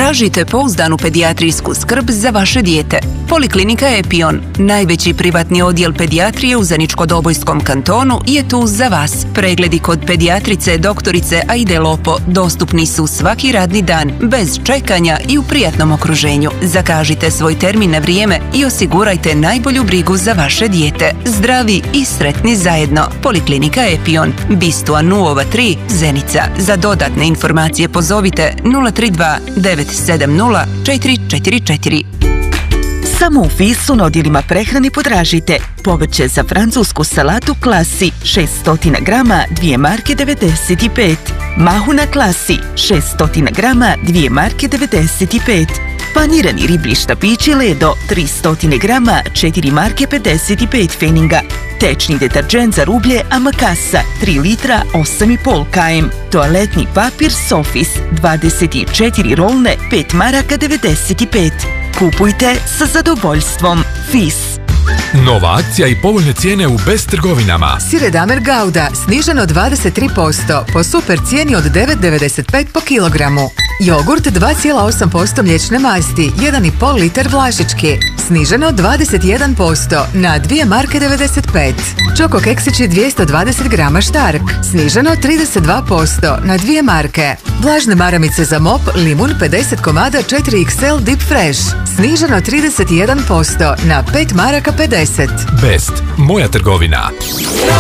Tražite pouzdanu pedijatrijsku skrb za vaše dijete. Poliklinika Epion, najveći privatni odjel pedijatrije u Zeničko-Dobojskom kantonu, je tu za vas. Pregledi kod pedijatrice doktorice Aide Lopo dostupni su svaki radni dan, bez čekanja i u prijatnom okruženju. Zakažite svoj termin na vrijeme i osigurajte najbolju brigu za vaše dijete. Zdravi i sretni zajedno. Poliklinika Epion, Bistua Nuova 3, Zenica. Za dodatne informacije pozovite 032 970 444. Samo u Fisu na odjelima prehrane potražite povrće za francusku salatu Klasi 600 grama 2 marke 95, mahuna Klasi 600 grama 2 marke 95, panirani riblji štapići Ledo 300 grama 4 marke 55 feninga, tečni deterdžent za rublje Amakasa 3 litra 8,5 km, toaletni papir Sofis 24 rolne 5 maraka 95. Kupujte sa zadovoljstvom. Fis. Nova akcija i povoljne cijene u Best trgovinama. Sir Damer Gouda sniženo 23% po super cijeni od 9,95 po kilogramu. Jogurt 2,8% mliječne masti 1,5 liter Vlašički sniženo 21% na 2 marke 95. Čoko keksići 220 grama Štark sniženo 32% na 2 marke. Vlažne maramice za mop Limun 50 komada 4XL Deep Fresh sniženo 31% na 5 maraka 50. Best, moja trgovina.